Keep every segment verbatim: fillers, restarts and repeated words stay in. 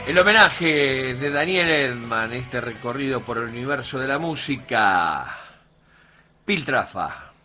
El homenaje de Daniel Elfman, este recorrido por el universo de la música. Piltrafa.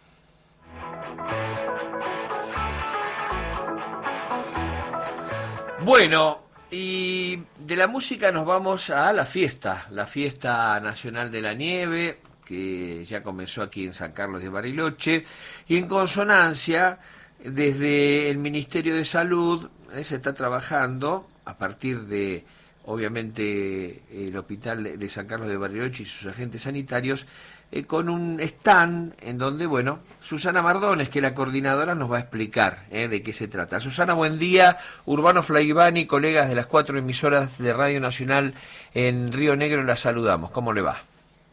Bueno, y de la música nos vamos a la fiesta, la fiesta nacional de la nieve, que ya comenzó aquí en San Carlos de Bariloche, y en consonancia, desde el Ministerio de Salud eh, se está trabajando a partir de, obviamente, el Hospital de San Carlos de Bariloche y sus agentes sanitarios, eh, con un stand en donde, bueno, Susana Mardones, que es la coordinadora, nos va a explicar eh, de qué se trata. Susana, buen día. Urbano Flaivani, colegas de las cuatro emisoras de Radio Nacional en Río Negro, la saludamos. ¿Cómo le va?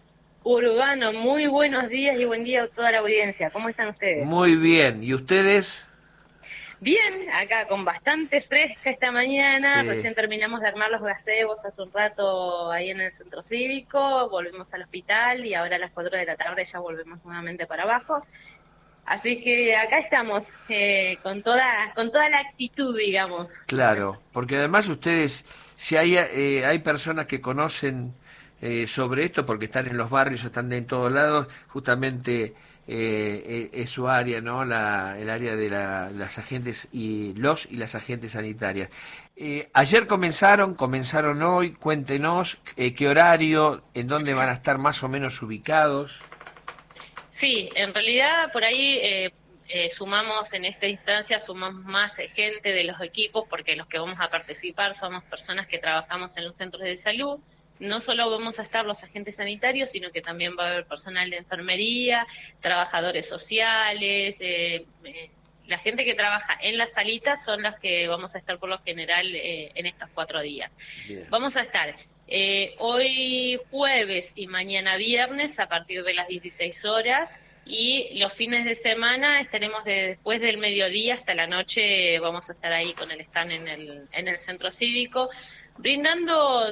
Urbano, muy buenos días y buen día a toda la audiencia. ¿Cómo están ustedes? Muy bien. ¿Y ustedes? Bien, acá con bastante fresca esta mañana. Sí. Recién terminamos de armar los gazebos hace un rato ahí en el centro cívico. Volvimos al hospital y ahora a las cuatro de la tarde ya volvemos nuevamente para abajo. Así que acá estamos eh, con toda con toda la actitud, digamos. Claro, porque además ustedes, si hay eh, hay personas que conocen Eh, sobre esto, porque están en los barrios, están en todos lados, justamente eh, es su área, ¿no? La, el área de la, las agentes y los y las agentes sanitarias. Eh, ayer comenzaron, comenzaron hoy, cuéntenos eh, qué horario, en dónde van a estar más o menos ubicados. Sí, en realidad por ahí eh, eh, sumamos en esta instancia, sumamos más eh, gente de los equipos, porque los que vamos a participar somos personas que trabajamos en los centros de salud. No solo vamos a estar los agentes sanitarios, sino que también va a haber personal de enfermería, trabajadores sociales, eh, eh, la gente que trabaja en las salitas son las que vamos a estar por lo general eh, en estos cuatro días. Bien. Vamos a estar eh, hoy jueves y mañana viernes a partir de las dieciséis horas, y los fines de semana estaremos de, después del mediodía hasta la noche, vamos a estar ahí con el stand en el, en el centro cívico, brindando